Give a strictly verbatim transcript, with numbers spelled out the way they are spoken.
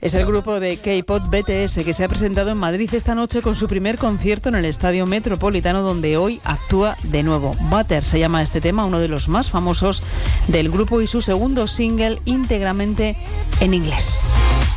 Es el grupo de K-pop B T S que se ha presentado en Madrid esta noche con su primer concierto en el Estadio Metropolitano, donde hoy actúa de nuevo. Butter se llama este tema, uno de los más famosos del grupo y su segundo single íntegramente en inglés.